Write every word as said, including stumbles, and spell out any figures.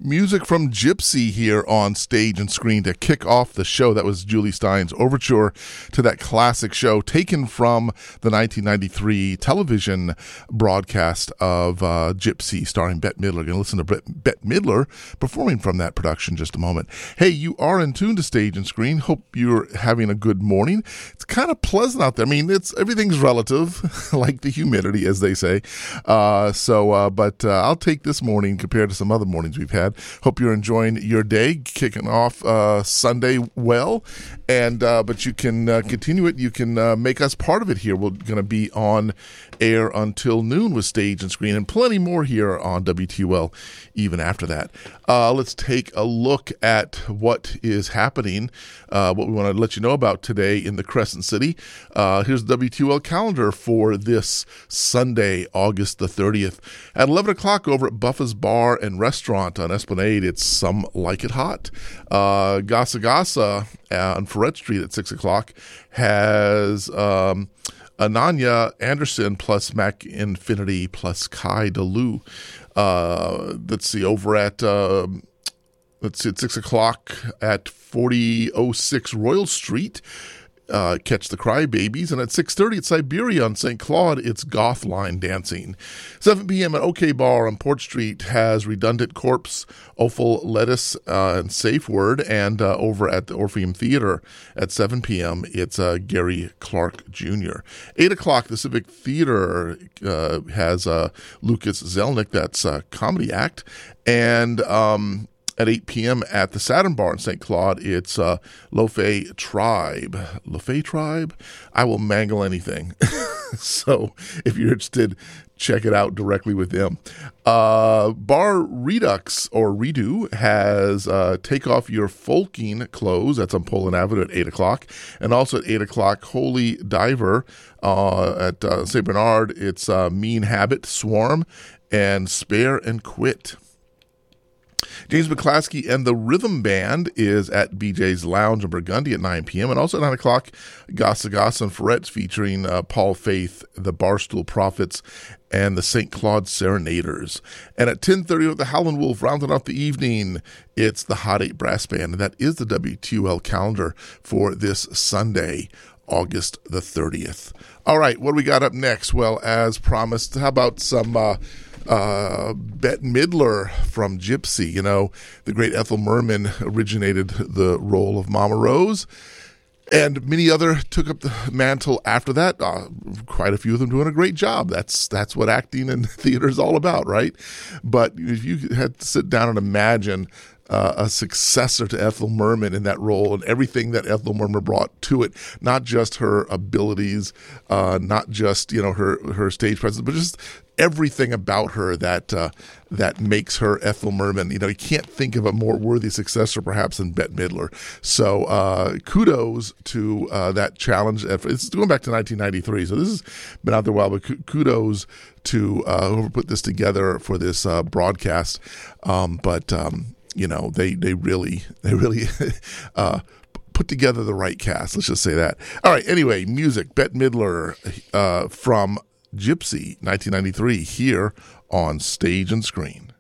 Music from Gypsy here on Stage and Screen to kick off the show. That was Julie Stein's overture to that classic show taken from the nineteen ninety-three television broadcast of uh, Gypsy starring Bette Midler. We're going to listen to Bette Midler performing from that production in just a moment. Hey, you are in tune to Stage and Screen. Hope you're having a good morning. It's kind of pleasant out there. I mean, it's everything's relative, like the humidity, as they say. Uh, so, uh, but uh, I'll take this morning compared to some other mornings we've had. Hope you're enjoying your day, kicking off uh, Sunday well, and uh, but you can uh, continue it. You can uh, make us part of it here. We're going to be on air until noon with Stage and Screen, and plenty more here on W T U L even after that. Uh, let's take a look at what is happening, uh, what we want to let you know about today in the Crescent City. Uh, here's the W T U L calendar for this Sunday, August the thirtieth. At eleven o'clock over at Buffa's Bar and Restaurant on Esplanade, it's Some Like It Hot. Uh, Gasa Gasa on Ferret Street at six o'clock has um, Ananya Anderson plus Mac Infinity plus Kai DeLu. Uh, let's see, over at, uh, let's see, at six o'clock at forty oh six Royal Street, uh, Catch the Crybabies. And at six thirty at Siberia on Saint Claude, it's Goth Line Dancing. seven p.m. at OK Bar on Port Street has Redundant Corpse, Offal Lettuce, uh, and Safe Word. And uh, over at the Orpheum Theater at seven p.m., it's uh, Gary Clark Junior eight o'clock, the Civic Theater uh, has uh, Lucas Zelnick, that's a comedy act. And um, at eight p.m. at the Saturn Bar in Saint Claude, it's uh, Lofe Tribe. Lofe Tribe? I will mangle anything. So if you're interested, check it out directly with them. Uh, Bar Redux or Redo has uh, Take Off Your Folking Clothes. That's on Poland Avenue at eight o'clock. And also at eight o'clock, Holy Diver uh, at uh, Saint Bernard. It's uh, Mean Habit, Swarm, and Spare and Quit. James McClaskey and the Rhythm Band is at B J's Lounge in Burgundy at nine p.m. And also at nine o'clock, Gasa Gasa and Ferret featuring uh, Paul Faith, the Barstool Prophets, and the Saint Claude Serenaders. And at ten thirty with the Howlin' Wolf, rounding off the evening, it's the Hot Eight Brass Band. And that is the W T U L calendar for this Sunday, August the thirtieth. All right, what do we got up next? Well, as promised, how about some... Uh, Uh, Bette Midler from Gypsy. You know, the great Ethel Merman originated the role of Mama Rose, and many other took up the mantle after that. Uh, quite a few of them doing a great job. That's that's what acting and theater is all about, right? But if you had to sit down and imagine Uh, a successor to Ethel Merman in that role and everything that Ethel Merman brought to it, not just her abilities, uh, not just, you know, her, her stage presence, but just everything about her that uh, that makes her Ethel Merman. You know, you can't think of a more worthy successor perhaps than Bette Midler. So uh, kudos to uh, that challenge. It's going back to nineteen ninety-three, so this has been out there a while, but kudos to uh, whoever put this together for this uh, broadcast. Um, but um, you know, they they really they really uh, put together the right cast. Let's just say that. All right. Anyway, music. Bette Midler uh, from Gypsy, nineteen ninety-three, here on Stage and Screen.